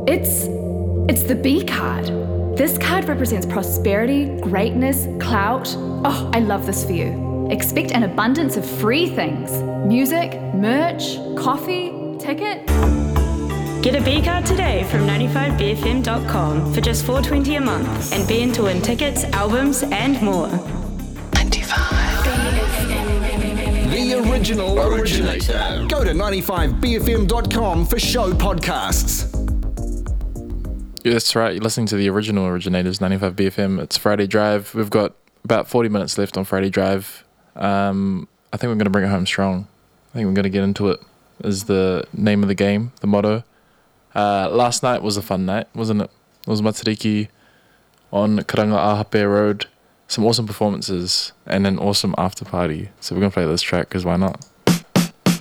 It's the B card. This card represents prosperity, greatness, clout. Oh, I love this for you. Expect an abundance of free things. Music, merch, coffee, tickets. Get a B card today from 95bfm.com for just $4.20 a month and be in to win tickets, albums and more. 95. The original originator. Go to 95bfm.com for show podcasts. Yeah, that's right. You're listening to the original originators, 95BFM. It's Friday Drive. We've got about 40 minutes left on Friday Drive. I think we're going to bring it home strong. I think we're going to get into it, is the name of the game, the motto. Last night was a fun night, wasn't it? It was Matariki on Karanga Ahape Road. Some awesome performances and an awesome after party. So we're going to play this track because why not?